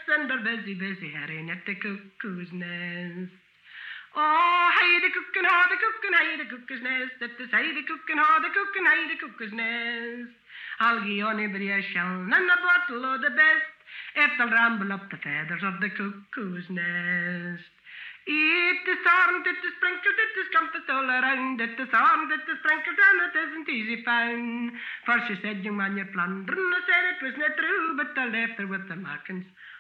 and they're busy, busy herring at the cuckoo's nest. Oh, hey the cook and how the cook and hey the cuckoo's nest, at the say the cook and how the cook and hey the cuckoo's nest. I'll give anybody a shell and a bottle of the best, if they'll ramble up the feathers of the cuckoo's nest. It is armed, it is sprinkled, it is compassed all around, it is armed, it is sprinkled, and it isn't easy found. For she said, young man, you're plundering, I said it was not true, but I left her with the markings